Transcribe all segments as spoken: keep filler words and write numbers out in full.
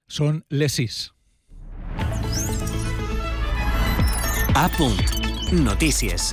Són les sis. A punt. Notícies.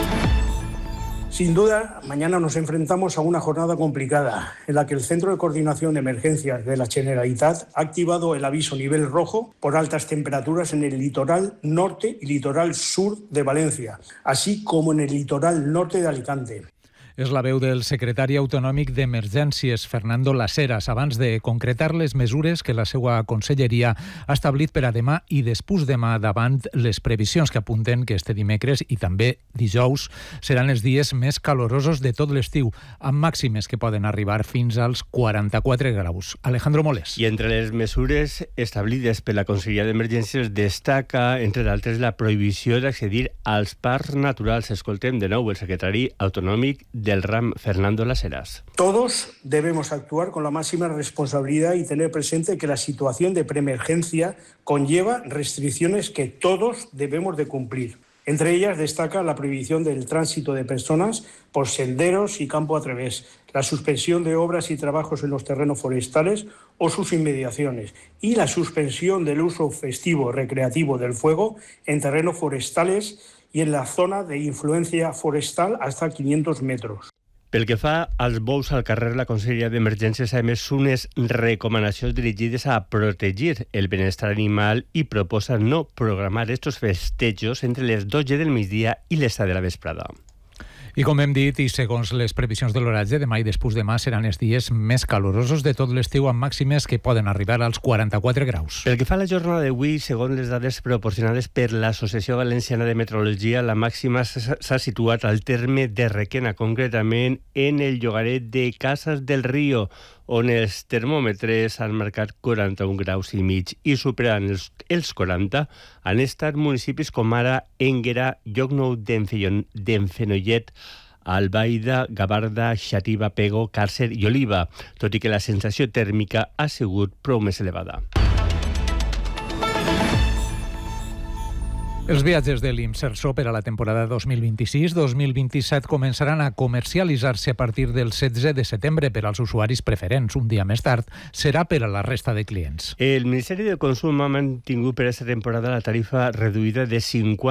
Sin duda, mañana nos enfrentamos a una jornada complicada en la que el Centro de Coordinación de Emergencias de la Generalitat ha activado el aviso nivel rojo por altas temperaturas en el litoral norte y litoral sur de Valencia, así como en el litoral norte de Alicante. És la veu del secretari autonòmic d'Emergències, Fernando Las Heras, abans de concretar les mesures que la seva conselleria ha establit per a demà i després demà, davant les previsions que apunten que este dimecres i també dijous seran els dies més calorosos de tot l'estiu, amb màximes que poden arribar fins als quaranta-quatre graus. Alejandro Molés. I entre les mesures establides per la Conselleria d'Emergències destaca, entre d'altres, la prohibició d'accedir als parcs naturals. Escoltem de nou el secretari autonòmic del RAM, Fernando Las Heras. Todos debemos actuar con la máxima responsabilidad y tener presente que la situación de preemergencia conlleva restricciones que todos debemos de cumplir. Entre ellas destaca la prohibición del tránsito de personas por senderos y campo a través, la suspensión de obras y trabajos en los terrenos forestales o sus inmediaciones y la suspensión del uso festivo recreativo del fuego en terrenos forestales i en la zona de influencia forestal hasta quinientos metros. Pel que fa als bous al carrer, la Conselleria d'Emergències ha emès unes recomanacions dirigides a protegir el benestar animal i proposa no programar estos festejos entre les dotze del migdia i les set de la vesprada. I com hem dit, i segons les previsions de l'oratge, demà i després demà seran els dies més calorosos de tot l'estiu, amb màximes que poden arribar als quaranta-quatre graus. Pel que fa a la jornada d'avui, segons les dades proporcionades per l'Associació Valenciana de Meteorologia, la màxima s'ha situat al terme de Requena, concretament en el llogaret de Casas del Río, on els termòmetres han marcat quaranta-un graus i mig i superant els, els quaranta han estat municipis com ara Énguera, Llocnou d'en Albaida, Gavarda, Xàtiva, Pego, Càrcer i Oliva, tot i que la sensació tèrmica ha sigut prou més elevada. Els viatges de l'Imserso per a la temporada dos mil vint-i-sis dos mil vint-i-set començaran a comercialitzar-se a partir del setze de setembre per als usuaris preferents. Un dia més tard serà per a la resta de clients. El Ministeri de Consum ha mantingut per aquesta temporada la tarifa reduïda de cinquanta